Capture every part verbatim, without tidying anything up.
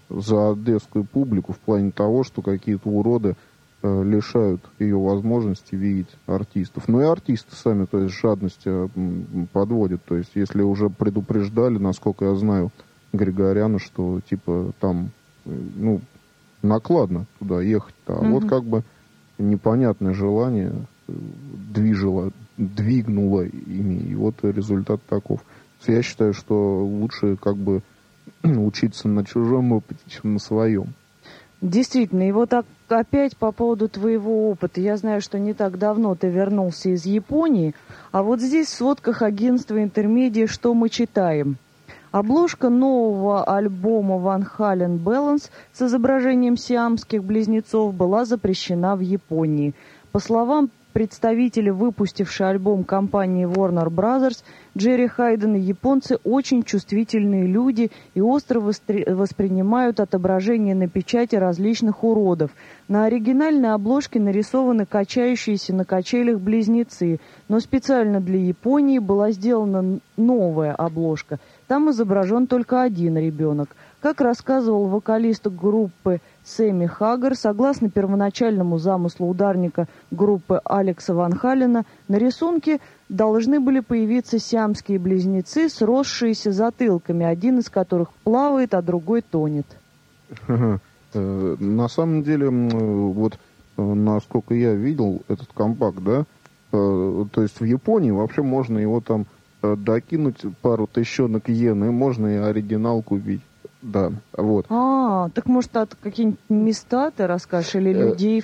за одесскую публику в плане того, что какие-то уроды э, лишают ее возможности видеть артистов. Ну и артисты сами, то есть жадность э, подводят. То есть если уже предупреждали, насколько я знаю, Григоряна, что типа там, э, ну, накладно туда ехать-то. А mm-hmm. вот как бы непонятное желание э, движило, двигнуло ими. И вот результат таков. Я считаю, что лучше как бы учиться на чужом опыте, чем на своем. Действительно, и вот опять по поводу твоего опыта. Я знаю, что не так давно ты вернулся из Японии, а вот здесь в сводках агентства «Интермедиа» что мы читаем? Обложка нового альбома Van Halen Balance с изображением сиамских близнецов была запрещена в Японии. По словам представители, выпустившей альбом компании Warner Brothers, Джерри Хайден и японцы очень чувствительные люди и остро воспри- воспринимают отображение на печати различных уродов. На оригинальной обложке нарисованы качающиеся на качелях близнецы, но специально для Японии была сделана новая обложка. Там изображен только один ребенок. Как рассказывал вокалист группы Сэмми Хаггар, согласно первоначальному замыслу ударника группы Алекса Ван Халена, на рисунке должны были появиться сиамские близнецы, сросшиеся затылками, один из которых плавает, а другой тонет. На самом деле, вот насколько я видел этот компакт, да, то есть в Японии вообще можно его там докинуть пару тысячонок йен, и можно и оригинал купить. Да, вот. А, так может, от какие-нибудь места ты расскажешь, или людей,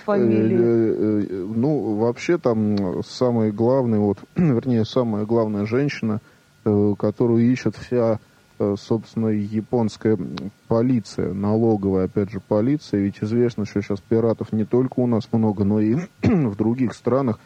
фамилии? Ну, вообще там самое главное, вот, вернее, самая главная женщина, которую ищет вся, собственно, японская полиция, налоговая, опять же, полиция, ведь известно, что сейчас пиратов не только у нас много, но и в других странах.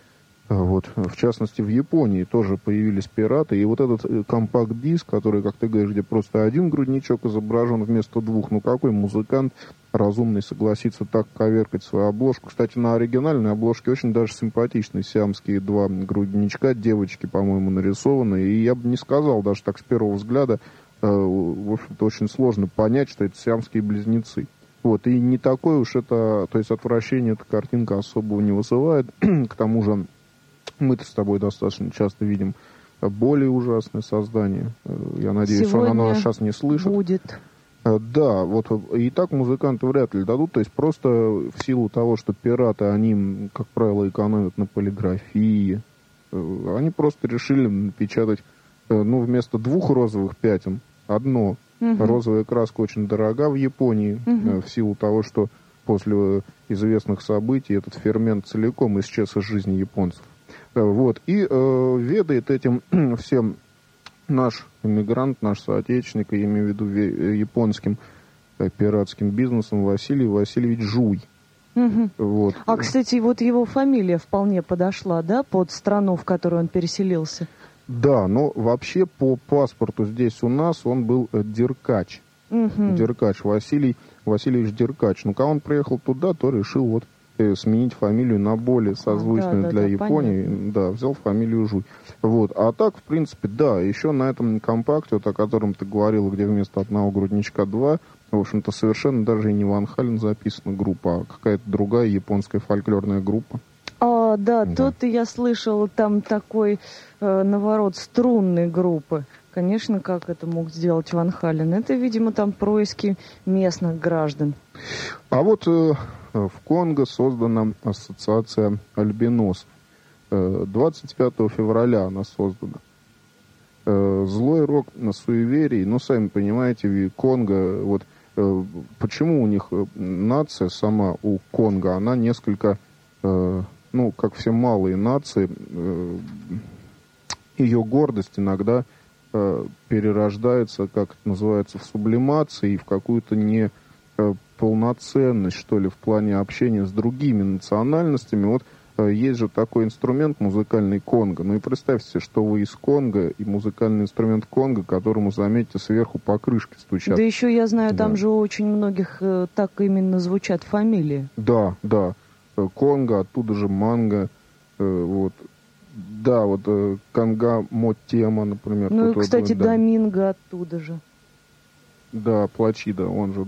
Вот, в частности, в Японии тоже появились пираты. И вот этот компакт-диск, который, как ты говоришь, где просто один грудничок изображен вместо двух, ну какой музыкант разумный согласится так коверкать свою обложку? Кстати, на оригинальной обложке очень даже симпатичные сиамские два грудничка, девочки, по-моему, нарисованы. И я бы не сказал, даже так с первого взгляда, э, в общем-то, очень сложно понять, что это сиамские близнецы. Вот, и не такое уж это, то есть отвращение эта картинка особого не вызывает. К тому же мы-то с тобой достаточно часто видим более ужасное создание. Я надеюсь, Сегодня он оно сейчас не слышит. Будет. Да, вот и так музыканты вряд ли дадут. То есть просто в силу того, что пираты, они, как правило, экономят на полиграфии, они просто решили напечатать, ну, вместо двух розовых пятен одно. Угу. Розовая краска очень дорога в Японии, угу. в силу того, что после известных событий этот фермент целиком исчез из жизни японцев. Вот. И э, ведает этим всем наш иммигрант, наш соотечественник, я имею в виду японским э, пиратским бизнесом, Василий Васильевич Жуй. Угу. Вот. А, кстати, вот его фамилия вполне подошла, да, под страну, в которую он переселился? Да, но вообще по паспорту здесь у нас он был Деркач. Угу. Деркач, Василий Васильевич Деркач. Ну, когда он приехал туда, то решил вот сменить фамилию на более созвучную а, да, для да, Японии. Понятно. Да, взял фамилию Жуй. Вот. А так, в принципе, да, еще на этом компакте, вот, о котором ты говорил, где вместо одного грудничка два, в общем-то, совершенно даже и не Ван Хален записана группа, а какая-то другая японская фольклорная группа. А, да, да. Тут я слышала, там такой э, наворот струнной группы. Конечно, как это мог сделать Ван Хален? Это, видимо, там происки местных граждан. А вот э, в Конго создана ассоциация альбиносов. Э, двадцать пятого февраля она создана. Э, злой рок на суеверии, ну, сами понимаете, Конго, вот э, почему у них нация сама, у Конго, она несколько, э, ну, как все малые нации, э, ее гордость иногда перерождается, как это называется, в сублимации, в какую-то не полноценность, что ли, в плане общения с другими национальностями. Вот есть же такой инструмент музыкальный конго. Ну и представьте себе, что вы из Конго, и музыкальный инструмент конго, которому, заметьте, сверху покрышки стучат. Да еще я знаю, там да. же очень многих э, так именно звучат фамилии. Да, да. Конго, оттуда же манго, э, вот. Да, вот э, Канга Мотема, например. Ну и, кстати, да. Доминго оттуда же. Да, Плачида, он же